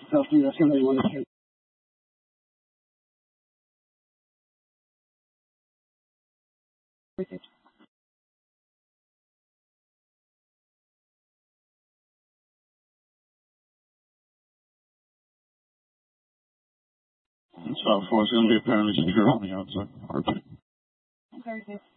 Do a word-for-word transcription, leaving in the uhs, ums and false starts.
self-destruction that you want to take. South four is going to be apparently secure on the outside. Okay. Okay.